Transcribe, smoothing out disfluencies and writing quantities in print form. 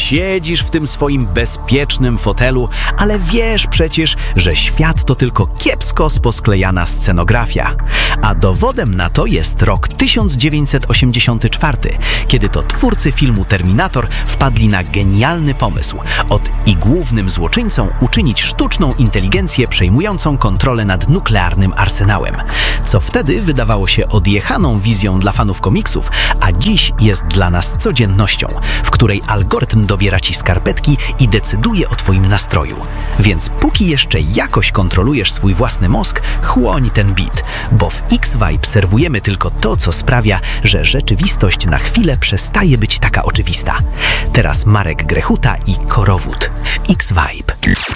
Siedzisz w tym swoim bezpiecznym fotelu, ale wiesz przecież, że świat to tylko kiepsko posklejana scenografia. A dowodem na to jest rok 1984, kiedy to twórcy filmu Terminator wpadli na genialny pomysł. I głównym złoczyńcą uczynić sztuczną inteligencję przejmującą kontrolę nad nuklearnym arsenałem. Co wtedy wydawało się odjechaną wizją dla fanów komiksów, a dziś jest dla nas codziennością, w której algorytm dobiera ci skarpetki i decyduje o twoim nastroju. Więc póki jeszcze jakoś kontrolujesz swój własny mózg, chłoń ten beat, bo w X-Vibe serwujemy tylko to, co sprawia, że rzeczywistość na chwilę przestaje być taka oczywista. Teraz Marek Grechuta i Korowód w X-Vibe.